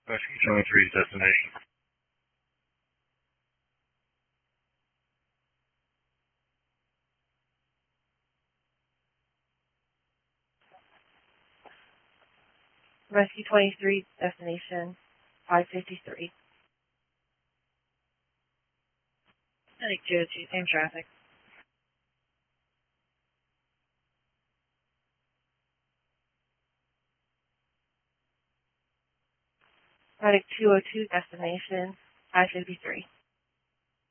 Rescue 23's destination. Rescue 23, destination 553. Medic 202, same traffic. Medic 202, destination 553.